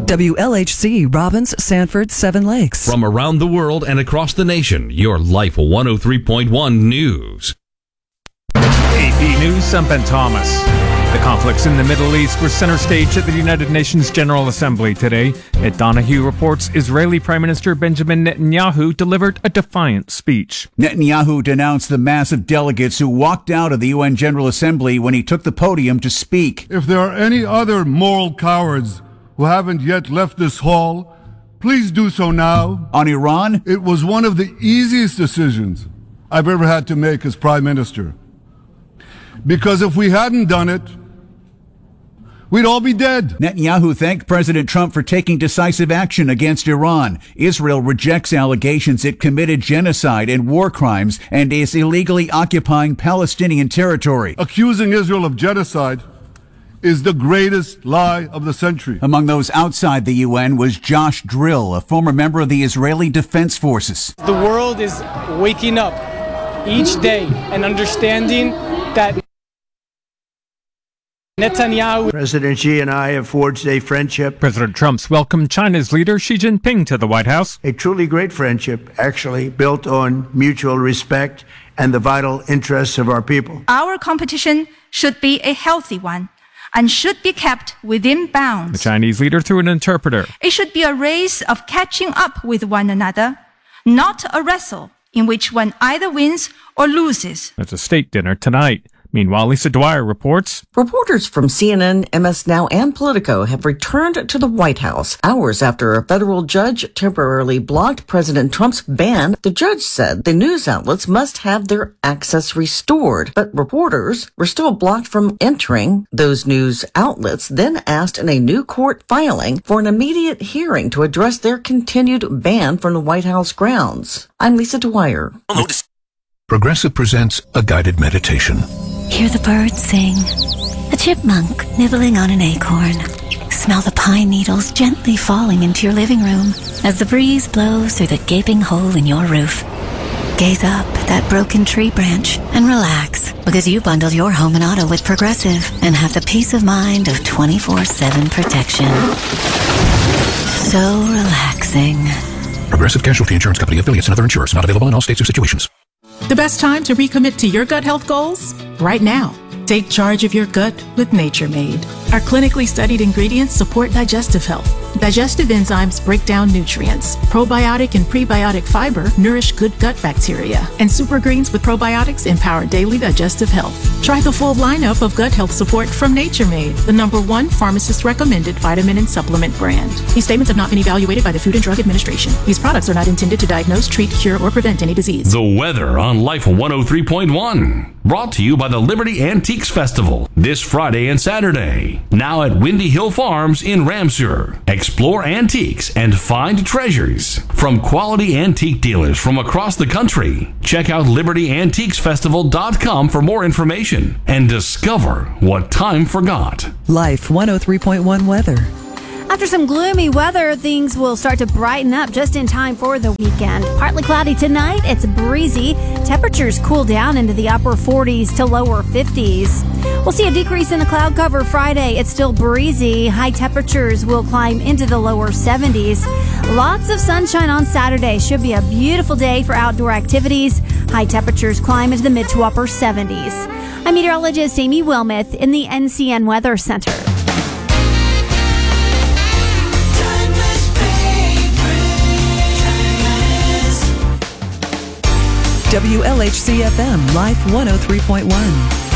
WLHC, Robbins, Sanford, Seven Lakes. From around the world and across the nation, your Life 103.1 News. AP News, I'm Ben Thomas. The conflicts in the Middle East were center stage at the United Nations General Assembly today. Ed Donahue reports Israeli Prime Minister Benjamin Netanyahu delivered a defiant speech. Netanyahu denounced the mass of delegates who walked out of the UN General Assembly when he took the podium to speak. If there are any other moral cowards who haven't yet left this hall, please do so now. On Iran, it was one of the easiest decisions I've ever had to make as Prime Minister. Because if we hadn't done it, we'd all be dead. Netanyahu thanked President Trump for taking decisive action against Iran. Israel rejects allegations it committed genocide and war crimes and is illegally occupying Palestinian territory. Accusing Israel of genocide is the greatest lie of the century. Among those outside the UN was Josh Drill, a former member of the Israeli Defense Forces. The world is waking up each day and understanding that Netanyahu. President Xi and I have forged a friendship. President Trump's welcomed China's leader Xi Jinping to the White House. A truly great friendship, actually, built on mutual respect and the vital interests of our people. Our competition should be a healthy one and should be kept within bounds. The Chinese leader through an interpreter. It should be a race of catching up with one another, not a wrestle in which one either wins or loses. There's a state dinner tonight. Meanwhile, Lisa Dwyer reports. Reporters from CNN, MS Now, and Politico have returned to the White House hours after a federal judge temporarily blocked President Trump's ban. The judge said the news outlets must have their access restored, but reporters were still blocked from entering. Those news outlets then asked in a new court filing for an immediate hearing to address their continued ban from the White House grounds. I'm Lisa Dwyer. Progressive presents a guided meditation. Hear the birds sing, a chipmunk nibbling on an acorn. Smell the pine needles gently falling into your living room as the breeze blows through the gaping hole in your roof. Gaze up at that broken tree branch and relax because you bundled your home and auto with Progressive and have the peace of mind of 24/7 protection. So relaxing. Progressive Casualty Insurance Company, affiliates, and other insurers. Not available in all states or situations. The best time to recommit to your gut health goals? Right now. Take charge of your gut with Nature Made. Our clinically studied ingredients support digestive health. Digestive enzymes break down nutrients. Probiotic and prebiotic fiber nourish good gut bacteria. And super greens with probiotics empower daily digestive health. Try the full lineup of gut health support from Nature Made, the #1 pharmacist-recommended vitamin and supplement brand. These statements have not been evaluated by the Food and Drug Administration. These products are not intended to diagnose, treat, cure, or prevent any disease. The weather on Life 103.1. Brought to you by the Liberty Antiques Festival this Friday and Saturday. Now at Windy Hill Farms in Ramseur. Explore antiques and find treasures from quality antique dealers from across the country. Check out LibertyAntiquesFestival.com for more information and discover what time forgot. Life 103.1 weather. After some gloomy weather, things will start to brighten up just in time for the weekend. Partly cloudy tonight, it's breezy. Temperatures cool down into the upper 40s to lower 50s. We'll see a decrease in the cloud cover Friday. It's still breezy. High temperatures will climb into the lower 70s. Lots of sunshine on Saturday. Should be a beautiful day for outdoor activities. High temperatures climb into the mid to upper 70s. I'm meteorologist Amy Wilmoth in the NCN Weather Center. WLHC FM, Life 103.1.